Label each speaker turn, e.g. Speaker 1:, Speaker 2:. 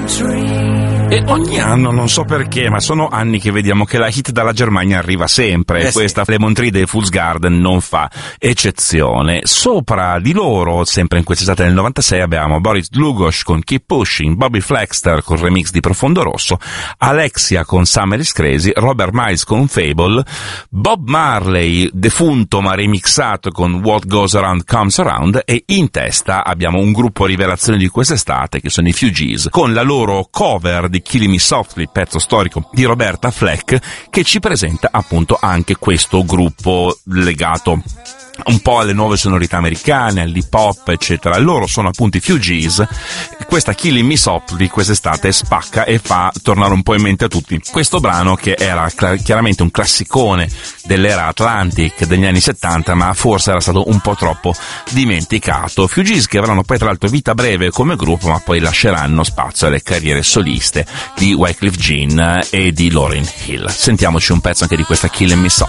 Speaker 1: E ogni anno, non so perché, ma sono anni che vediamo che la hit dalla Germania arriva sempre, e questa Lemon Tree dei Fool's Garden non fa eccezione. Sopra di loro, sempre in quest'estate del 96, abbiamo Boris Dlugosch con Keep Pushing, Bobby Flexter con remix di Profondo Rosso, Alexia con Summer is Crazy, Robert Miles con Fable, Bob Marley, defunto ma remixato con What Goes Around Comes Around, e in testa abbiamo un gruppo rivelazione di quest'estate che sono i Fugees, con la loro cover di Killing Me Softly, pezzo storico di Roberta Fleck, che ci presenta appunto anche questo gruppo legato un po' alle nuove sonorità americane, all'hip hop, eccetera. Loro sono appunto i Fugees. Questa Killing Me Softly quest'estate spacca e fa tornare un po' in mente a tutti questo brano, che era chiaramente un classicone dell'era Atlantic degli anni 70, ma forse era stato un po' troppo dimenticato. Fugees che avranno poi tra l'altro vita breve come gruppo, ma poi lasceranno spazio alle carriere soliste di Wyclef Jean e di Lauryn Hill. Sentiamoci un pezzo anche di questa Killing Me Softly.